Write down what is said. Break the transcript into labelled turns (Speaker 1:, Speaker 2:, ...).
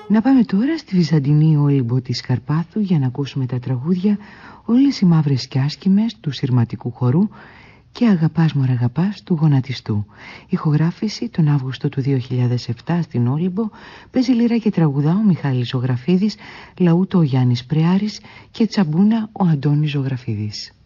Speaker 1: Να πάμε τώρα στη Βυζαντινή Όλυμπο της Καρπάθου για να ακούσουμε τα τραγούδια «Όλες οι μαύρες κι άσχημες» του Συρματικού Χορού και «Αγαπάς μωρ αγαπάς» του Γονατιστού. Ηχογράφηση τον Αύγουστο του 2007 στην Όλυμπο. Παίζει λίρα και τραγουδά ο Μιχάλης Ζωγραφίδης, λαούτο ο Γιάννης Πρεάρης και τσαμπούνα ο Αντώνης Ζωγραφίδης.